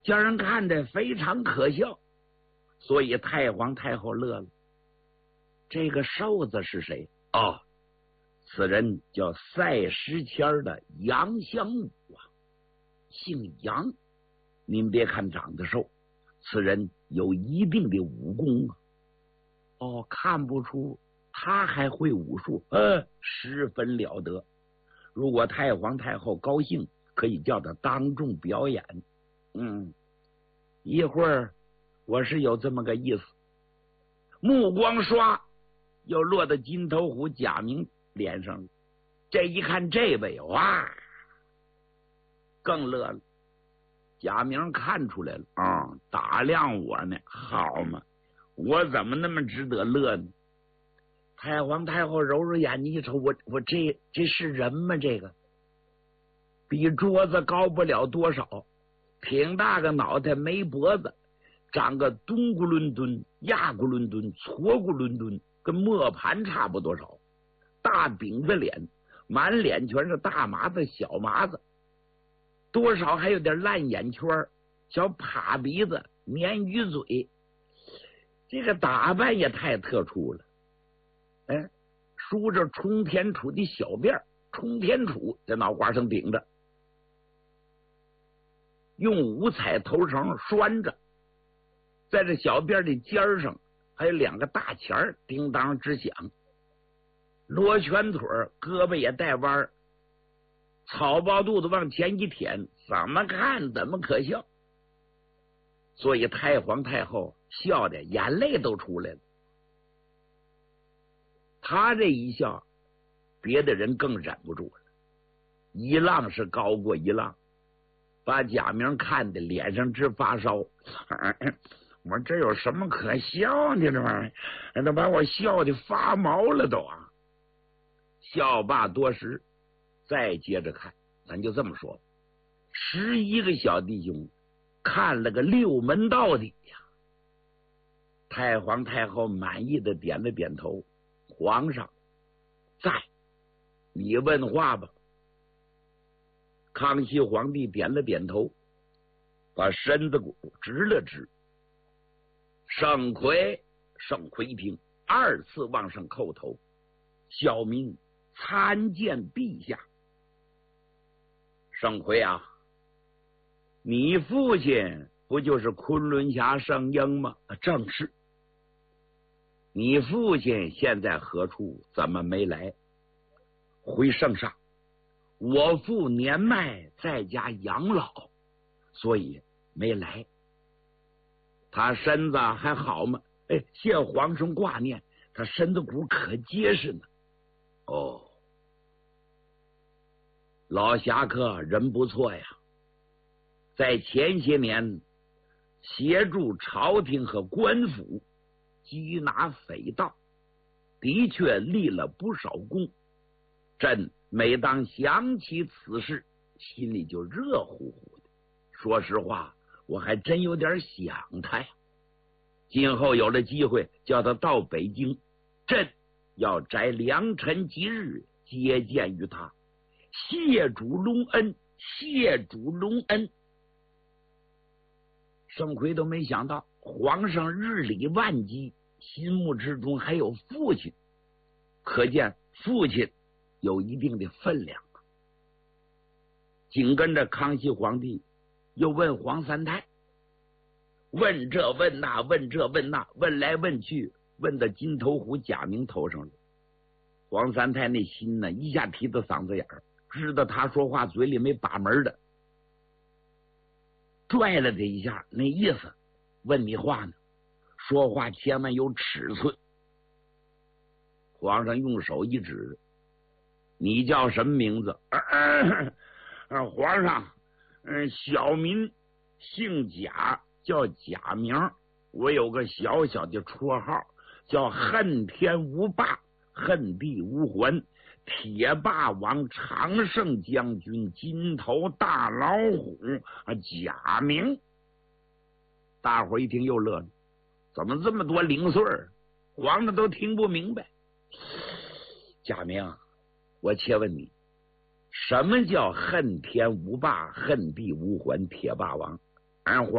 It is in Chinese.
叫人看着非常可笑，所以太皇太后乐了。这个瘦子是谁？哦，此人叫赛时迁的杨襄武啊，姓杨。您别看长得瘦，此人有一定的武功啊。哦，看不出他还会武术，十分了得。如果太皇太后高兴，可以叫他当众表演。一会儿我是有这么个意思。目光刷又落到金头虎贾明脸上了。这一看这位，哇，更乐了。贾明看出来了，打量我呢，好嘛，我怎么那么值得乐呢？太皇太后揉揉眼睛一瞅，我这是人吗？这个比桌子高不了多少，挺大个脑袋，没脖子，长个东咕伦敦、亚咕伦敦、搓咕伦敦，跟磨盘差不多少，大饼子脸，满脸全是大麻子、小麻子，多少还有点烂眼圈，小趴鼻子，鲶鱼嘴，这个打扮也太特殊了。梳着冲天杵的小辫，冲天杵在脑瓜上顶着，用五彩头绳拴着，在这小辫的尖上还有两个大钱叮当直响，罗圈腿，胳膊也带弯，草包肚子往前一舔，怎么看怎么可笑。所以太皇太后笑的眼泪都出来了。他这一笑，别的人更忍不住了，一浪是高过一浪，把贾明看的脸上直发烧。我这有什么可笑的？这玩意儿都把我笑的发毛了都啊！笑罢多时，再接着看，咱就这么说，11个小弟兄看了个六门到底呀。太皇太后满意的点了点头，皇上在，你问话吧。康熙皇帝点了点头，把身子骨直了直。盛奎一听，二次往上叩头，小民参见陛下。盛奎啊，你父亲不就是昆仑侠圣婴吗？正是。你父亲现在何处？怎么没来？回圣上，我父年迈，在家养老，所以没来。他身子还好吗？谢皇上挂念，他身子骨可结实呢。哦，老侠客人不错呀，在前些年协助朝廷和官府缉拿匪盗，的确立了不少功。朕每当想起此事，心里就热乎乎的。说实话，我还真有点想他呀。今后有了机会叫他到北京，朕要摘良辰吉日接见于他，谢主隆恩，谢主隆恩。盛奎都没想到皇上日理万机，心目之中还有父亲，可见父亲有一定的分量。紧跟着康熙皇帝又问黄三太，问这问那，问这问那，问来问去，问到金头虎贾明头上了。黄三太那心呢，一下提到嗓子眼儿，知道他说话嘴里没把门的，拽了他一下，那意思问你话呢，说话千万有尺寸。皇上用手一指，你叫什么名字？皇上，小民姓贾，叫贾明，我有个小小的绰号，叫恨天无霸，恨地无还，铁霸王，常胜将军，金头大老虎，贾明。大伙一听又乐了，怎么这么多零碎儿？皇上都听不明白。贾明，我且问你，什么叫恨天无霸，恨地无还，铁霸王？俺皇